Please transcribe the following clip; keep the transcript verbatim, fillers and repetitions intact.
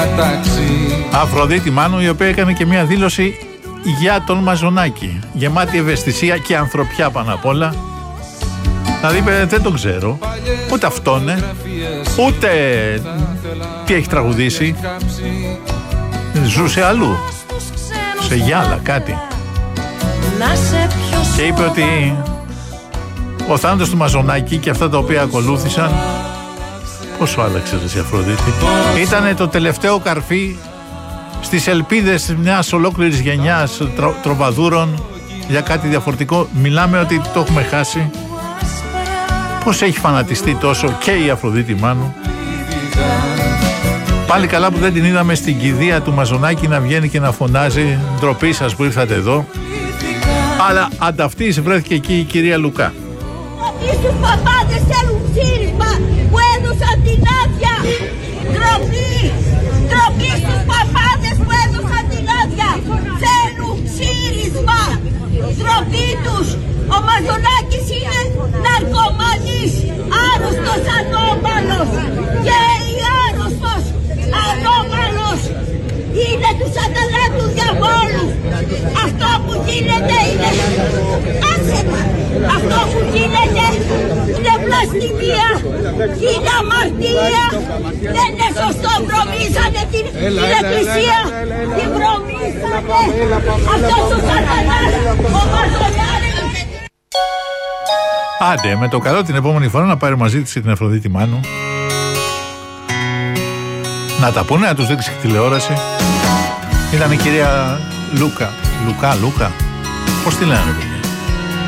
μεταξύ. Αφροδίτη Μάνου, η οποία έκανε και μια δήλωση για τον Μαζονάκη, γεμάτη ευαισθησία και ανθρωπιά πάνω απ' όλα. Δηλαδή δεν τον ξέρω, ούτε αυτόν, ούτε τι έχει τραγουδήσει. Ζούσε αλλού, σε Γιάλα κάτι. Και είπε ότι ο θάνατος του Μαζονάκη και αυτά τα οποία ακολούθησαν, πόσο άλλαξε η Αφροδίτη, ήτανε το τελευταίο καρφί στις ελπίδες μιας ολόκληρης γενιάς τρο, τροβαδούρων για κάτι διαφορετικό. Μιλάμε ότι το έχουμε χάσει. Πώς έχει φανατιστεί τόσο και η Αφροδίτη Μάνου. Πάλι καλά που δεν την είδαμε στην κηδεία του Μαζονάκη να βγαίνει και να φωνάζει ντροπή σας που ήρθατε εδώ. Αλλά ανταυτής βρέθηκε εκεί η κυρία Λουκά. Στους παπάδες θέλουν ψήρισμα που έδωσαν την άδεια. Ντροπή, ντροπή στους παπάδες που έδωσαν την άδεια. Θέλουν ψήρισμα. Ντροπή τους. Ο Μαζονάκης είναι ναρκωμανής, άρρωστος ανώμαλος. Και η άρρωστος ανώμαλος είναι του σατανά του διαβόλου. Αυτό που γίνεται είναι... Άσε αυτό που γίνεται είναι βλαστημία, είναι αμαρτία. Δεν είναι σωστό, βρωμίσανε την, την εκκλησία, την βρωμίσανε. Αυτός ο σατανάς, ο Μαζονάκης. Άντε, με το καλό την επόμενη φορά να πάρει μαζί της την Αφροδίτη Μάνου. Να τα πούνε, να τους δείξει και τηλεόραση. Ήταν η κυρία Λούκα. Λουκά, Λούκα. Πώς τη λένε, παιδιά.